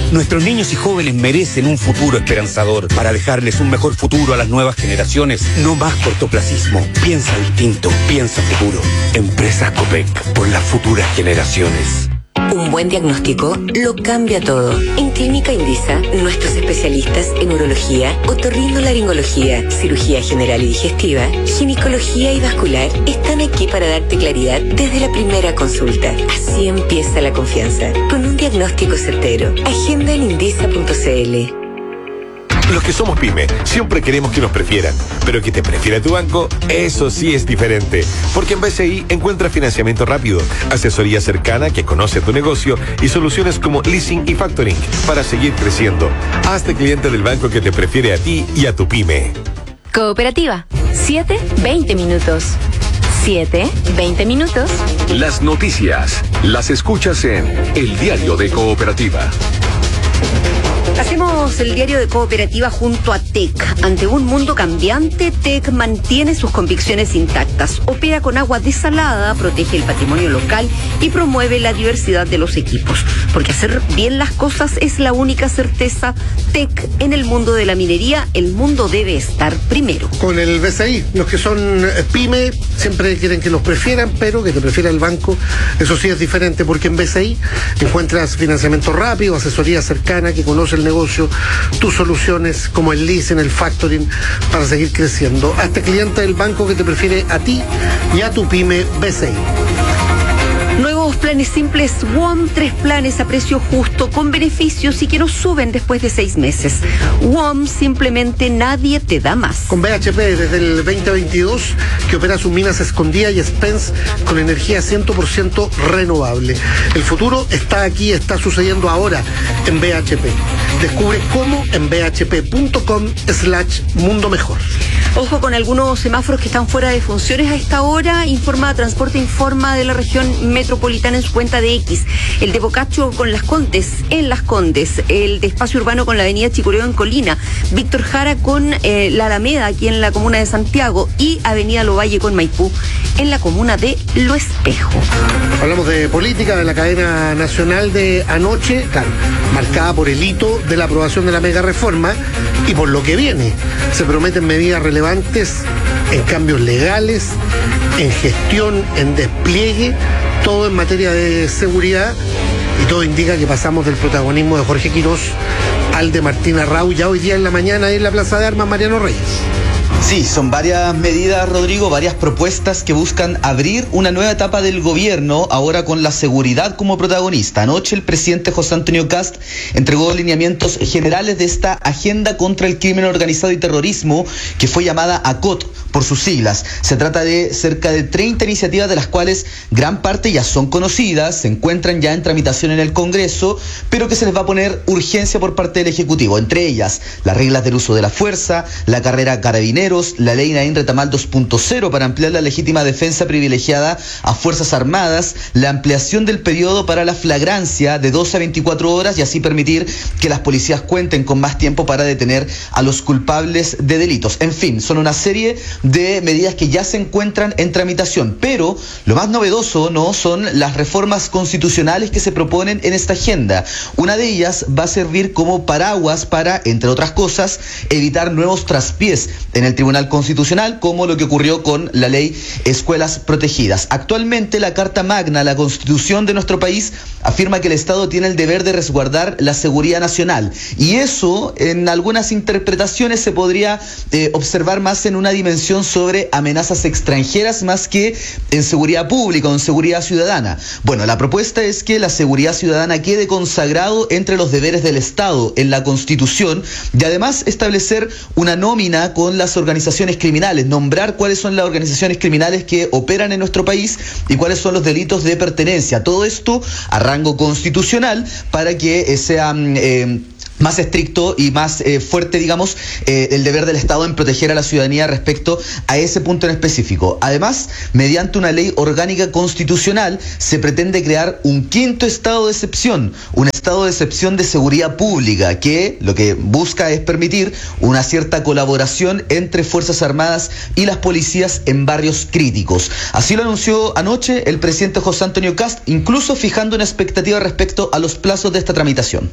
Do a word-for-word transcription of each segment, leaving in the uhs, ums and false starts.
Nuestros niños y jóvenes merecen un futuro esperanzador. Para dejarles un mejor futuro a las nuevas generaciones, no más cortoplacismo. Piensa distinto, piensa futuro. Empresas Copec, por las futuras generaciones. Un buen diagnóstico lo cambia todo. En Clínica Indisa, nuestros especialistas en urología, otorrinolaringología, cirugía general y digestiva, ginecología y vascular están aquí para darte claridad desde la primera consulta. Así empieza la confianza, con un diagnóstico certero. Agenda en indisa punto c l. Los que somos pyme, siempre queremos que nos prefieran, pero que te prefiera tu banco, eso sí es diferente. Porque en B C I encuentras financiamiento rápido, asesoría cercana que conoce tu negocio y soluciones como leasing y factoring para seguir creciendo. Hazte cliente del banco que te prefiere a ti y a tu pyme. Cooperativa, siete, veinte minutos. siete, veinte minutos. Las noticias las escuchas en El Diario de Cooperativa. Hacemos el diario de Cooperativa junto a T E C. Ante un mundo cambiante, T E C mantiene sus convicciones intactas. Opera con agua desalada, protege el patrimonio local y promueve la diversidad de los equipos. Porque hacer bien las cosas es la única certeza. T E C en el mundo de la minería, el mundo debe estar primero. Con el B C I, los que son pyme siempre quieren que los prefieran, pero que te prefiera el banco, eso sí es diferente, porque en B C I encuentras financiamiento rápido, asesoría cercana que conoce el negocio, tus soluciones como el leasing, el factoring, para seguir creciendo. Hazte cliente del banco que te prefiere a ti y a tu pyme B C I. Nuevos planes simples W O M, tres planes a precio justo, con beneficios y que no suben después de seis meses. W O M, simplemente nadie te da más. Con B H P desde el veinte veintidós, que opera sus minas Escondida y Spence con energía cien por ciento renovable. El futuro está aquí, está sucediendo ahora en B H P. Descubre cómo en b h p punto com slash mundo mejor. Ojo con algunos semáforos que están fuera de funciones a esta hora. Informa Transporte Informa de la región metropolitana en su cuenta de X. El de Bocacho con Las Condes, en Las Condes. El de Espacio Urbano con la avenida Chicureo en Colina. Víctor Jara con eh, la Alameda aquí en la comuna de Santiago. Y avenida Lovalle con Maipú en la comuna de Lo Espejo. Hablamos de política, de la cadena nacional de anoche, claro, marcada por el hito de la aprobación de la mega reforma y por lo que viene. Se prometen medidas relevantes en cambios legales, en gestión, en despliegue, todo en materia de seguridad, y todo indica que pasamos del protagonismo de Jorge Quirós al de Martina Rau ya hoy día en la mañana en la Plaza de Armas Mariano Reyes. Sí, son varias medidas, Rodrigo, varias propuestas que buscan abrir una nueva etapa del gobierno, ahora con la seguridad como protagonista. Anoche el presidente José Antonio Kast entregó lineamientos generales de esta agenda contra el crimen organizado y terrorismo, que fue llamada A C O T por sus siglas. Se trata de cerca de treinta iniciativas, de las cuales gran parte ya son conocidas, se encuentran ya en tramitación en el Congreso, pero que se les va a poner urgencia por parte del Ejecutivo. Entre ellas, las reglas del uso de la fuerza, la carrera Carabineros, la ley Naín Retamal dos punto cero para ampliar la legítima defensa privilegiada a Fuerzas Armadas, la ampliación del periodo para la flagrancia de doce a veinticuatro horas y así permitir que las policías cuenten con más tiempo para detener a los culpables de delitos. En fin, son una serie de medidas que ya se encuentran en tramitación, pero lo más novedoso no son las reformas constitucionales que se proponen en esta agenda. Una de ellas va a servir como paraguas para, entre otras cosas, evitar nuevos traspiés en el Tribunal Constitucional, como lo que ocurrió con la ley Escuelas Protegidas. Actualmente, la Carta Magna, la Constitución de nuestro país, afirma que el Estado tiene el deber de resguardar la seguridad nacional, y eso en algunas interpretaciones se podría eh, observar más en una dimensión sobre amenazas extranjeras más que en seguridad pública o en seguridad ciudadana. Bueno, la propuesta es que la seguridad ciudadana quede consagrado entre los deberes del Estado en la Constitución, y además establecer una nómina con las organizaciones criminales, nombrar cuáles son las organizaciones criminales que operan en nuestro país y cuáles son los delitos de pertenencia. Todo esto a rango constitucional para que eh, sean... Eh, más estricto y más eh, fuerte, digamos, eh, el deber del Estado en proteger a la ciudadanía respecto a ese punto en específico. Además, mediante una ley orgánica constitucional, se pretende crear un quinto estado de excepción, un estado de excepción de seguridad pública, que lo que busca es permitir una cierta colaboración entre Fuerzas Armadas y las policías en barrios críticos. Así lo anunció anoche el presidente José Antonio Kast, incluso fijando una expectativa respecto a los plazos de esta tramitación.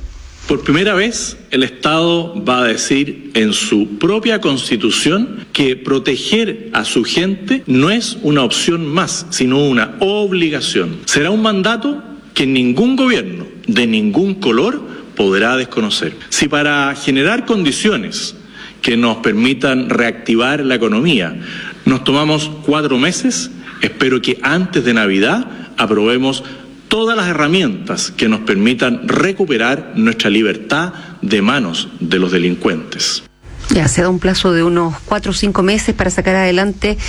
Por primera vez, el Estado va a decir en su propia Constitución que proteger a su gente no es una opción más, sino una obligación. Será un mandato que ningún gobierno, de ningún color, podrá desconocer. Si para generar condiciones que nos permitan reactivar la economía nos tomamos cuatro meses, espero que antes de Navidad aprobemos todas las herramientas que nos permitan recuperar nuestra libertad de manos de los delincuentes. Ya, se da un plazo de unos cuatro o cinco meses para sacar adelante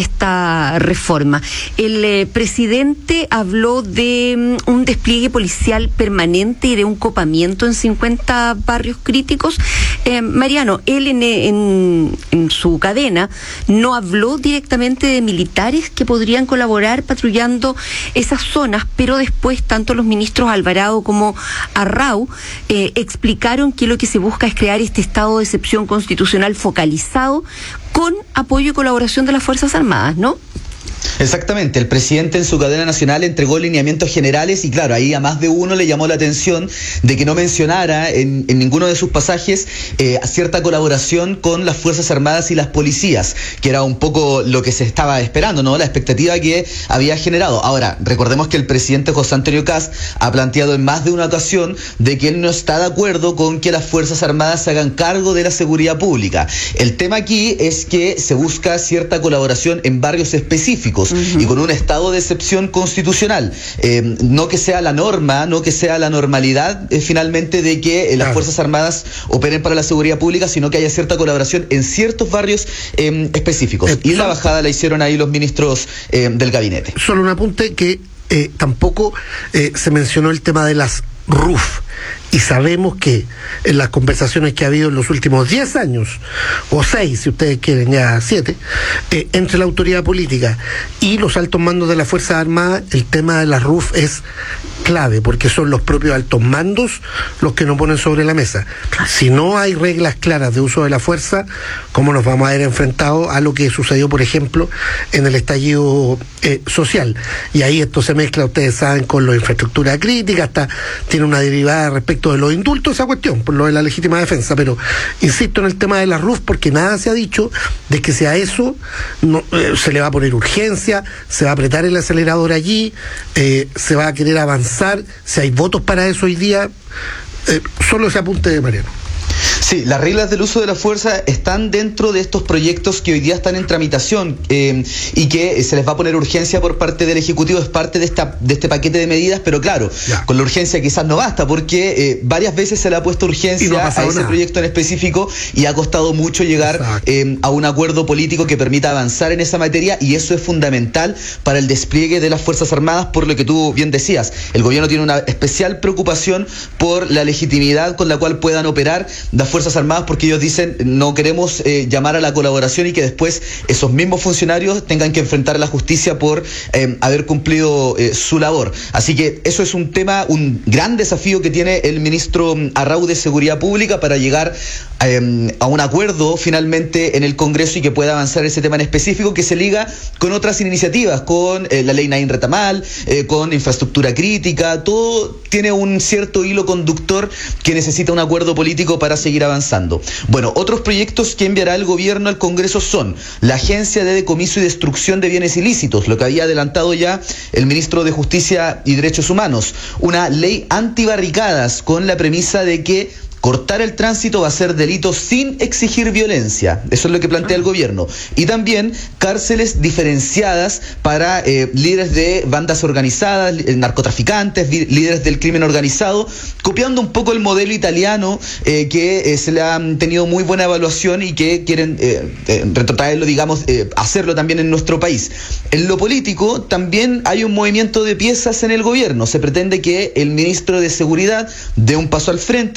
esta reforma. El eh, presidente habló de um, un despliegue policial permanente y de un copamiento en cincuenta barrios críticos. Eh, Mariano, él en, en, en su cadena no habló directamente de militares que podrían colaborar patrullando esas zonas, pero después tanto los ministros Alvarado como Arrau eh, explicaron que lo que se busca es crear este estado de excepción constitucional institucional focalizado con apoyo y colaboración de las Fuerzas Armadas, ¿no? Exactamente, el presidente en su cadena nacional entregó lineamientos generales y claro, ahí a más de uno le llamó la atención de que no mencionara en, en ninguno de sus pasajes eh, cierta colaboración con las Fuerzas Armadas y las policías, que era un poco lo que se estaba esperando, ¿no? La expectativa que había generado. Ahora, recordemos que el presidente José Antonio Kast ha planteado en más de una ocasión de que él no está de acuerdo con que las Fuerzas Armadas se hagan cargo de la seguridad pública. El tema aquí es que se busca cierta colaboración en barrios específicos. Uh-huh. Y con un estado de excepción constitucional, eh, no que sea la norma, no que sea la normalidad eh, finalmente de que eh, las claro. Fuerzas Armadas operen para la seguridad pública, sino que haya cierta colaboración en ciertos barrios eh, específicos. Eh, y la bajada la hicieron ahí los ministros eh, del gabinete. Solo un apunte que eh, tampoco eh, se mencionó el tema de las R U F. Y sabemos que en las conversaciones que ha habido en los últimos diez años, o seis, si ustedes quieren, ya siete, eh, entre la autoridad política y los altos mandos de las Fuerzas Armadas, el tema de la R U F es clave, porque son los propios altos mandos los que nos ponen sobre la mesa. Si no hay reglas claras de uso de la fuerza, ¿cómo nos vamos a ver enfrentados a lo que sucedió, por ejemplo, en el estallido eh, social? Y ahí esto se mezcla, ustedes saben, con la infraestructura crítica, hasta tiene una derivada respecto de los indultos, esa cuestión, por lo de la legítima defensa, pero insisto en el tema de la R U F, porque nada se ha dicho de que sea eso, no, eh, se le va a poner urgencia, se va a apretar el acelerador allí, eh, se va a querer avanzar, si hay votos para eso hoy día, eh, solo ese apunte de Mariano. Sí, las reglas del uso de la fuerza están dentro de estos proyectos que hoy día están en tramitación eh, y que se les va a poner urgencia por parte del Ejecutivo, es parte de esta de este paquete de medidas, pero claro, ya. Con la urgencia quizás no basta, porque eh, varias veces se le ha puesto urgencia no a ese nada. proyecto en específico y ha costado mucho llegar eh, a un acuerdo político que permita avanzar en esa materia, y eso es fundamental para el despliegue de las Fuerzas Armadas, por lo que tú bien decías. El gobierno tiene una especial preocupación por la legitimidad con la cual puedan operar las Fuerzas Armadas, porque ellos dicen no queremos eh, llamar a la colaboración y que después esos mismos funcionarios tengan que enfrentar a la justicia por eh, haber cumplido eh, su labor. Así que eso es un tema, un gran desafío que tiene el ministro Arrau de Seguridad Pública para llegar eh, a un acuerdo finalmente en el Congreso y que pueda avanzar ese tema en específico, que se liga con otras iniciativas, con eh, la ley Naín Retamal, eh, con infraestructura crítica. Todo tiene un cierto hilo conductor que necesita un acuerdo político para seguir avanzando. Bueno, otros proyectos que enviará el gobierno al Congreso son la Agencia de Decomiso y Destrucción de Bienes Ilícitos, lo que había adelantado ya el ministro de Justicia y Derechos Humanos, una ley antibarricadas con la premisa de que cortar el tránsito va a ser delito sin exigir violencia. Eso es lo que plantea el gobierno. Y también cárceles diferenciadas para eh, líderes de bandas organizadas, narcotraficantes, líderes del crimen organizado, copiando un poco el modelo italiano eh, que eh, se le ha tenido muy buena evaluación y que quieren eh, eh, retrotraerlo, digamos, eh, hacerlo también en nuestro país. En lo político también hay un movimiento de piezas en el gobierno. Se pretende que el ministro de Seguridad dé un paso al frente, empiece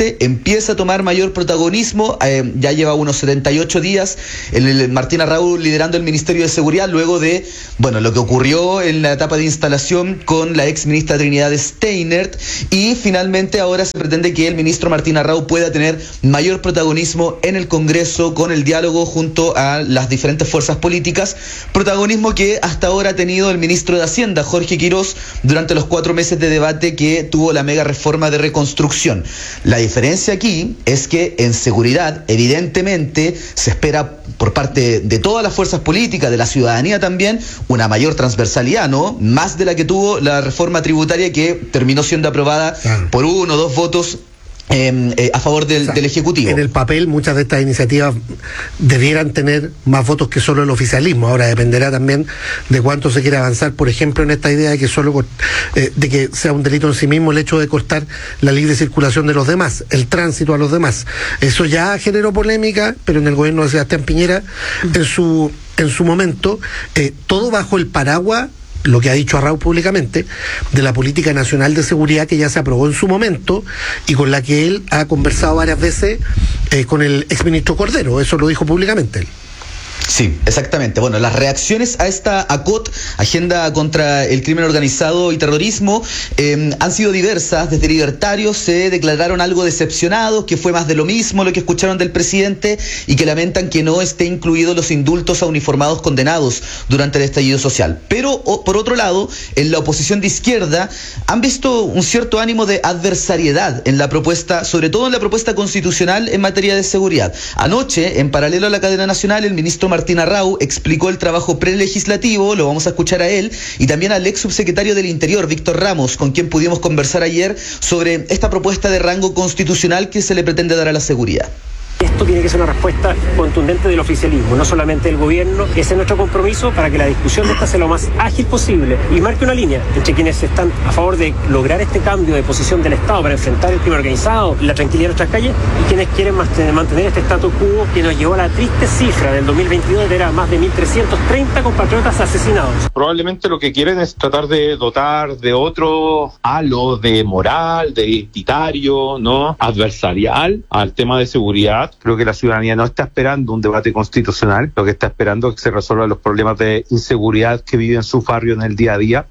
empieza a tomar mayor protagonismo. Eh, ya lleva unos setenta y ocho días el, el Martín Arrau liderando el Ministerio de Seguridad, luego de, bueno, lo que ocurrió en la etapa de instalación con la ex ministra Trinidad Steinert, y finalmente ahora se pretende que el ministro Martín Arrau pueda tener mayor protagonismo en el Congreso con el diálogo junto a las diferentes fuerzas políticas, protagonismo que hasta ahora ha tenido el ministro de Hacienda, Jorge Quirós, durante los cuatro meses de debate que tuvo la mega reforma de reconstrucción. La diferencia aquí es que en seguridad, evidentemente, se espera por parte de todas las fuerzas políticas, de la ciudadanía también, una mayor transversalidad, ¿no? Más de la que tuvo la reforma tributaria, que terminó siendo aprobada claro. por uno o dos votos Eh, eh, a favor del, o sea, del Ejecutivo. En el papel muchas de estas iniciativas debieran tener más votos que solo el oficialismo. Ahora dependerá también de cuánto se quiere avanzar, por ejemplo, en esta idea de que solo eh, de que sea un delito en sí mismo el hecho de cortar la libre circulación de los demás, el tránsito a los demás. Eso ya generó polémica, pero en el gobierno de Sebastián Piñera, en su en su momento, eh, todo bajo el paraguas, lo que ha dicho Arrau públicamente, de la política nacional de seguridad que ya se aprobó en su momento y con la que él ha conversado varias veces eh, con el exministro Cordero. Eso lo dijo públicamente él. Sí, exactamente. Bueno, las reacciones a esta A C O T, Agenda contra el Crimen Organizado y Terrorismo, eh, han sido diversas. Desde Libertarios se declararon algo decepcionados, que fue más de lo mismo lo que escucharon del presidente, y que lamentan que no esté incluidos los indultos a uniformados condenados durante el estallido social. Pero, o, por otro lado, en la oposición de izquierda han visto un cierto ánimo de adversariedad en la propuesta, sobre todo en la propuesta constitucional en materia de seguridad. Anoche, en paralelo a la cadena nacional, el ministro Martín Arrau explicó el trabajo prelegislativo, lo vamos a escuchar a él, y también al ex subsecretario del Interior, Víctor Ramos, con quien pudimos conversar ayer sobre esta propuesta de rango constitucional que se le pretende dar a la seguridad. Esto tiene que ser una respuesta contundente del oficialismo, no solamente del gobierno. Ese es nuestro compromiso para que la discusión de esta sea lo más ágil posible y marque una línea entre quienes están a favor de lograr este cambio de posición del Estado para enfrentar el crimen organizado y la tranquilidad de nuestras calles, y quienes quieren mantener este status quo que nos llevó a la triste cifra del dos mil veintidós de era más de mil trescientos treinta compatriotas asesinados. Probablemente lo que quieren es tratar de dotar de otro halo de moral, de identitario, ¿no? adversarial al tema de seguridad. Creo que la ciudadanía no está esperando un debate constitucional, lo que está esperando es que se resuelvan los problemas de inseguridad que viven sus barrios en el día a día.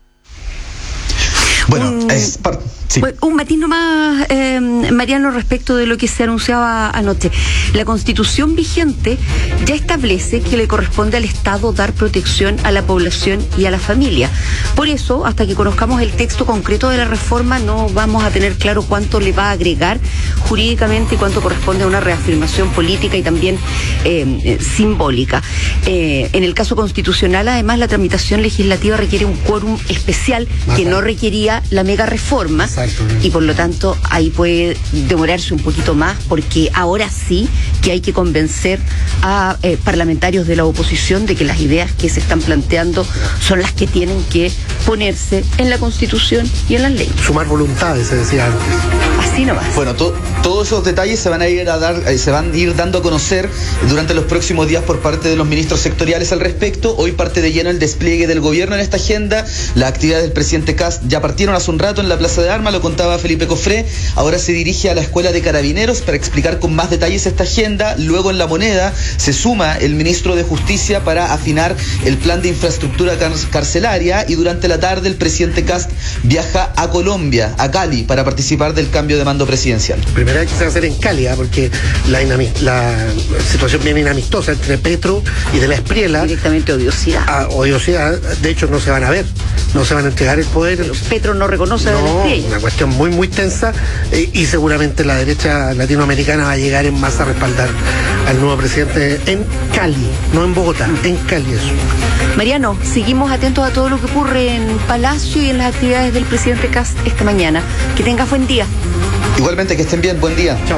Bueno, un, es par- sí. un matiz nomás, eh, Mariano, respecto de lo que se anunciaba anoche. La Constitución vigente ya establece que le corresponde al Estado dar protección a la población y a la familia. Por eso, hasta que conozcamos el texto concreto de la reforma, no vamos a tener claro cuánto le va a agregar jurídicamente y cuánto corresponde a una reafirmación política y también eh, eh, simbólica. Eh, en el caso constitucional, además, la tramitación legislativa requiere un quórum especial que no requería la mega reforma. Exacto. Y por lo tanto ahí puede demorarse un poquito más, porque ahora sí que hay que convencer a eh, parlamentarios de la oposición de que las ideas que se están planteando son las que tienen que ponerse en la Constitución y en las leyes. Sumar voluntades, se decía antes. Así nomás. Bueno, to- todos esos detalles se van a ir a dar, eh, se van a ir dando a conocer durante los próximos días por parte de los ministros sectoriales al respecto. Hoy parte de lleno el despliegue del gobierno en esta agenda. La actividad del presidente Kast ya partieron hace un rato en la Plaza de Armas, lo contaba Felipe Cofré. Ahora se dirige a la Escuela de Carabineros para explicar con más detalles esta agenda. Luego en La Moneda se suma el ministro de Justicia para afinar el plan de infraestructura car- carcelaria, y durante la tarde el presidente Kast viaja a Colombia, a Cali, para participar del cambio de mando presidencial. Primera vez que se va a hacer en Cali, ¿eh? porque la, inami- la situación bien inamistosa entre Petro y de la Espriella. Directamente odiosidad. Ah, odiosidad, de hecho no se van a ver, no se van a entregar el poder. Pero Petro no reconoce a de la No, Espriella. una cuestión muy, muy tensa, eh, y seguramente la derecha latinoamericana va a llegar en masa a respaldar al nuevo presidente en Cali, no en Bogotá, en Cali eso. Mariano, seguimos atentos a todo lo que ocurre en Palacio y en las actividades del presidente Kast esta mañana. Que tengas buen día. Igualmente, que estén bien, buen día. Chao.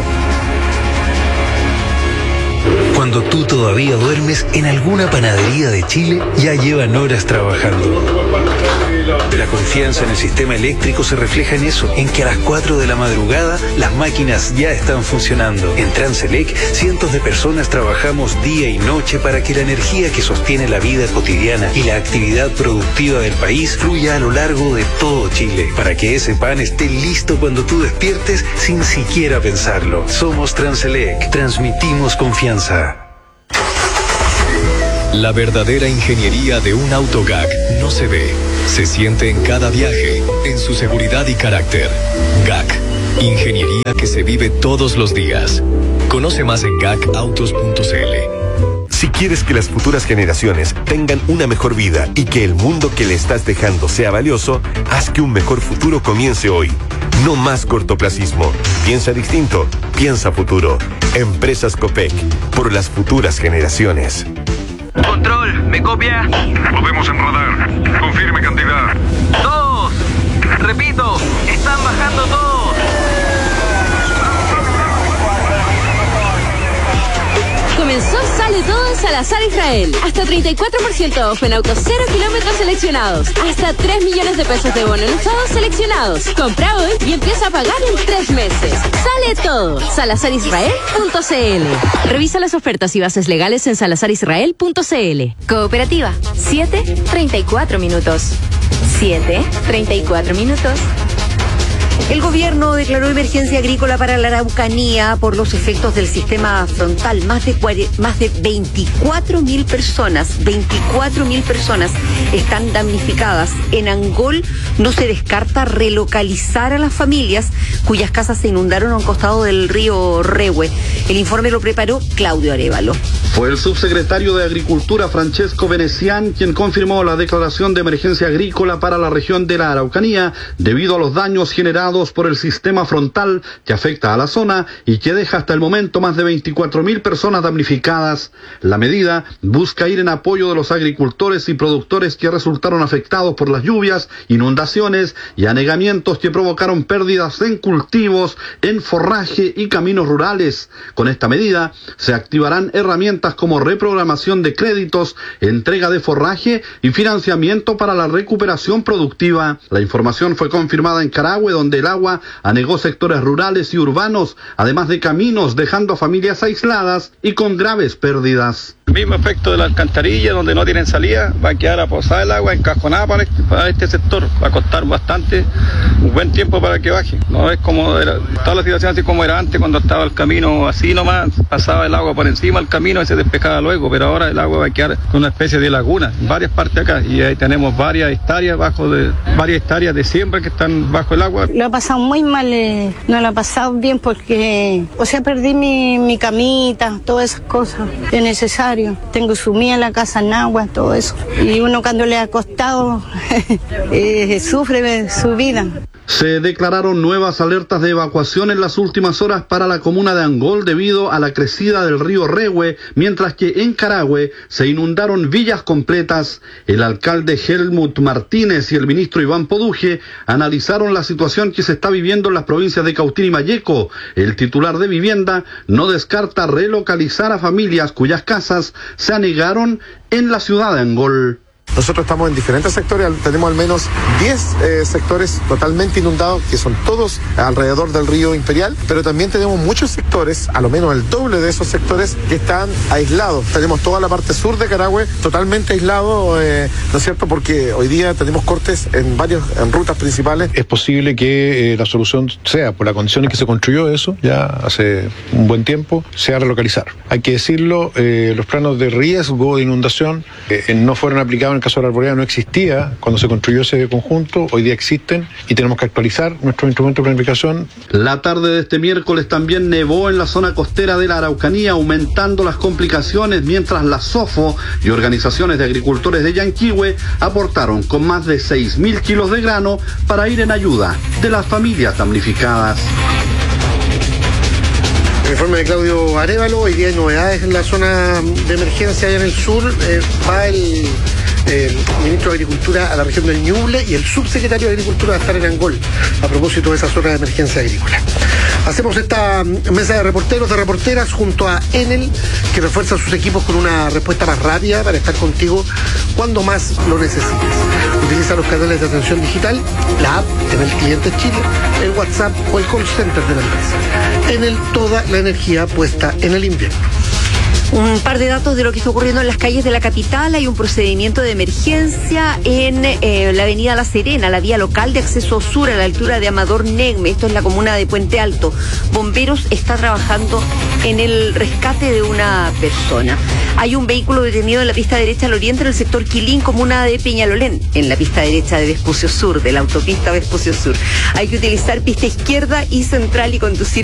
Cuando tú todavía duermes, en alguna panadería de Chile ya llevan horas trabajando. La confianza en el sistema eléctrico se refleja en eso, en que a las cuatro de la madrugada las máquinas ya están funcionando. En Transelec, cientos de personas trabajamos día y noche para que la energía que sostiene la vida cotidiana y la actividad productiva del país fluya a lo largo de todo Chile, para que ese pan esté listo cuando tú despiertes sin siquiera pensarlo. Somos Transelec, transmitimos confianza. La verdadera ingeniería de un auto G A C no se ve, se siente en cada viaje, en su seguridad y carácter. G A C, ingeniería que se vive todos los días. Conoce más en gac autos punto c l. Si quieres que las futuras generaciones tengan una mejor vida y que el mundo que le estás dejando sea valioso, haz que un mejor futuro comience hoy. No más cortoplacismo. Piensa distinto, piensa futuro. Empresas Copec, por las futuras generaciones. Control, ¿me copia? Lo vemos en radar. Confirme cantidad. Dos. Repito, están bajando todos. Comenzó Sale Todo en Salazar Israel. Hasta treinta y cuatro por ciento off en autos cero kilómetros seleccionados. Hasta tres millones de pesos de bono en usados seleccionados. Compra hoy y empieza a pagar en tres meses. Sale Todo. salazar israel punto c l. Revisa las ofertas y bases legales en salazar israel punto c l. Cooperativa, siete treinta y cuatro minutos. siete treinta y cuatro minutos. El gobierno declaró emergencia agrícola para la Araucanía por los efectos del sistema frontal. Más de, más de veinticuatro mil personas, veinticuatro mil personas están damnificadas. En Angol no se descarta relocalizar a las familias cuyas casas se inundaron a un costado del río Rehue. El informe lo preparó Claudio Arévalo. Fue el subsecretario de Agricultura, Francesco Venecian, quien confirmó la declaración de emergencia agrícola para la región de la Araucanía debido a los daños generados por el sistema frontal que afecta a la zona y que deja hasta el momento más de veinticuatro mil personas damnificadas. La medida busca ir en apoyo de los agricultores y productores que resultaron afectados por las lluvias, inundaciones y anegamientos que provocaron pérdidas en cultivos, en forraje y caminos rurales. Con esta medida se activarán herramientas como reprogramación de créditos, entrega de forraje y financiamiento para la recuperación productiva. La información fue confirmada en Carahue, donde el agua anegó sectores rurales y urbanos, además de caminos, dejando a familias aisladas y con graves pérdidas. El mismo efecto de la alcantarilla, donde no tienen salida, va a quedar aposada el agua, encajonada para este, para este sector. Va a costar bastante, un buen tiempo para que baje. No es como era, toda la situación así como era antes, cuando estaba el camino así nomás, pasaba el agua por encima del camino y se despejaba luego, pero ahora el agua va a quedar con una especie de laguna en varias partes acá, y ahí tenemos varias hectáreas bajo de varias hectáreas de siembra que están bajo el agua. Lo he pasado muy mal, eh, no lo he pasado bien porque, o sea, perdí mi, mi camita, todas esas cosas, es necesario. Tengo sumida en la casa en agua, todo eso. Y uno cuando le ha costado, eh, sufre su vida. Se declararon nuevas alertas de evacuación en las últimas horas para la comuna de Angol debido a la crecida del río Rehue, mientras que en Carahue se inundaron villas completas. El alcalde Helmut Martínez y el ministro Iván Poduje analizaron la situación que se está viviendo en las provincias de Cautín y Malleco. El titular de vivienda no descarta relocalizar a familias cuyas casas se anegaron en la ciudad de Angol. Nosotros estamos en diferentes sectores, tenemos al menos diez eh, sectores totalmente inundados, que son todos alrededor del río Imperial, pero también tenemos muchos sectores, a lo menos el doble de esos sectores, que están aislados. Tenemos toda la parte sur de Carahue totalmente aislado, eh, ¿no es cierto? Porque hoy día tenemos cortes en varias en rutas principales. Es posible que eh, la solución sea, por la condición en que se construyó eso, ya hace un buen tiempo, sea relocalizar. Hay que decirlo, eh, los planos de riesgo de inundación eh, no fueron aplicados en el caso de la Arboleda, no existía cuando se construyó ese conjunto, hoy día existen y tenemos que actualizar nuestro instrumento de planificación. La tarde de este miércoles también nevó en la zona costera de la Araucanía, aumentando las complicaciones, mientras la SOFO y organizaciones de agricultores de Yanquihue aportaron con más de seis mil kilos de grano para ir en ayuda de las familias damnificadas. El informe de Claudio Arévalo. Hoy día hay novedades en la zona de emergencia allá en el sur. Eh, va el... el ministro de Agricultura a la región del Ñuble y el subsecretario de Agricultura va a estar en Angol a propósito de esa zona de emergencia agrícola. Hacemos esta mesa de reporteros, de reporteras, junto a Enel, que refuerza sus equipos con una respuesta más rápida para estar contigo cuando más lo necesites. Utiliza los canales de atención digital, la app Enel Clientes Chile, el WhatsApp o el call center de la empresa. Enel, toda la energía puesta en el invierno. Un par de datos de lo que está ocurriendo en las calles de la capital. Hay un procedimiento de emergencia en eh, la avenida La Serena, la vía local de acceso sur a la altura de Amador Negme. Esto es la comuna de Puente Alto. Bomberos está trabajando en el rescate de una persona. Hay un vehículo detenido en la pista derecha al oriente en el sector Quilín, comuna de Peñalolén, en la pista derecha de Vespucio Sur, de la autopista Vespucio Sur. Hay que utilizar pista izquierda y central y conducir